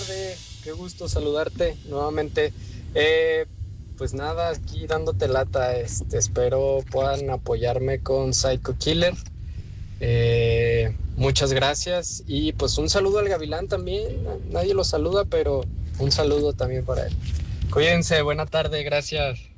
tarde, qué gusto saludarte nuevamente. Pues nada, aquí dándote lata, espero puedan apoyarme con Psycho Killer. Muchas gracias y pues un saludo al Gavilán también, nadie lo saluda, pero un saludo también para él. Cuídense, buena tarde, gracias.